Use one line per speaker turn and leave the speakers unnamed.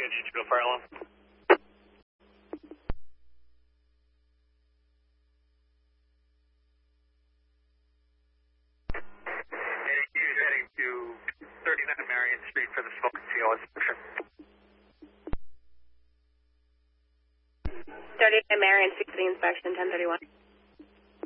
Digital fire alarm. Heading to 39 Marion Street for the smoke and CO inspection.
39 Marion Street for the inspection, 1031.